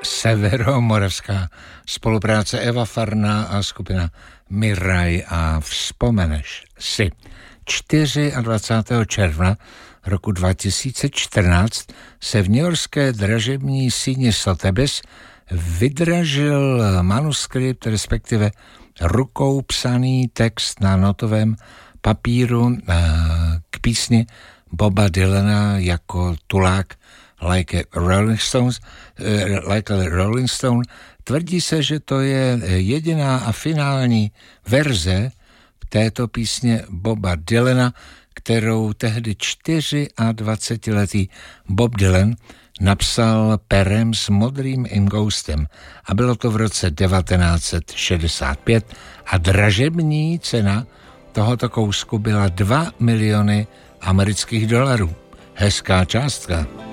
severomoravská spolupráce Eva Farná a skupina Miraj a Vzpomeneš si. 24. června roku 2014 se v newyorské dražební síni Sotheby's vydražil manuskript, respektive rukou psaný text na notovém papíru k písni Boba Dylana jako tulák Like a Rolling Stone. Tvrdí se, že to je jediná a finální verze této písně Boba Dylana, kterou tehdy 24letý Bob Dylan napsal perem s modrým ingoustem a bylo to v roce 1965 a dražební cena tohoto kousku byla $2 miliony. Hezká částka.